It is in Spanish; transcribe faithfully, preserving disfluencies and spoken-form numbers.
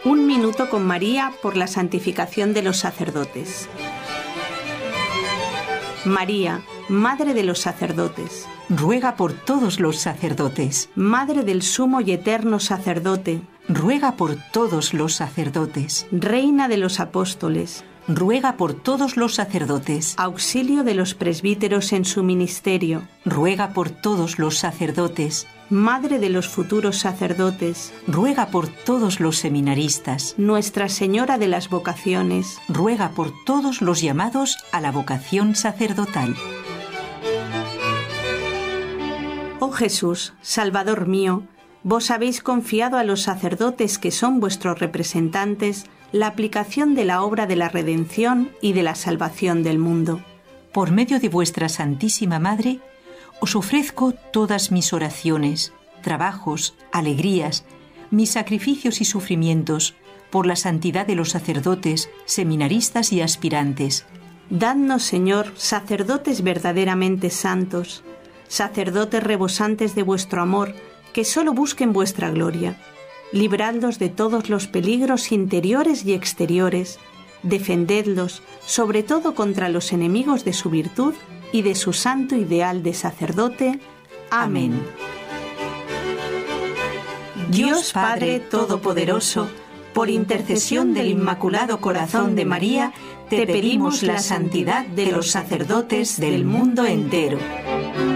Un minuto con María por la santificación de los sacerdotes. María, Madre de los sacerdotes, ruega por todos los sacerdotes. Madre del sumo y eterno sacerdote, ruega por todos los sacerdotes. Reina de los apóstoles, ruega por todos los sacerdotes. Auxilio de los presbíteros en su ministerio, ruega por todos los sacerdotes. Madre de los futuros sacerdotes, ruega por todos los seminaristas. Nuestra Señora de las vocaciones, ruega por todos los llamados a la vocación sacerdotal. Oh Jesús, Salvador mío, vos habéis confiado a los sacerdotes que son vuestros representantes la aplicación de la obra de la redención y de la salvación del mundo. Por medio de vuestra Santísima Madre, os ofrezco todas mis oraciones, trabajos, alegrías, mis sacrificios y sufrimientos, por la santidad de los sacerdotes, seminaristas y aspirantes. Dadnos, Señor, sacerdotes verdaderamente santos, sacerdotes rebosantes de vuestro amor, que solo busquen vuestra gloria. Libradlos de todos los peligros interiores y exteriores. Defendedlos, sobre todo contra los enemigos de su virtud y de su santo ideal de sacerdote. Amén. Dios Padre Todopoderoso, por intercesión del Inmaculado Corazón de María, te pedimos la santidad de los sacerdotes del mundo entero.